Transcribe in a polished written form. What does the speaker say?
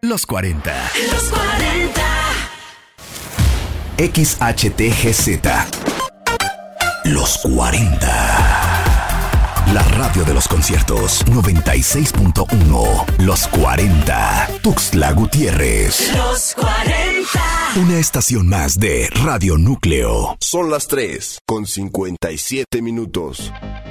Los 40. Los 40. XHTGZ. Los 40. La radio de los conciertos 96.1. Los 40. Tuxtla Gutiérrez. Los 40. Una estación más de Radio Núcleo. Son las 3:57.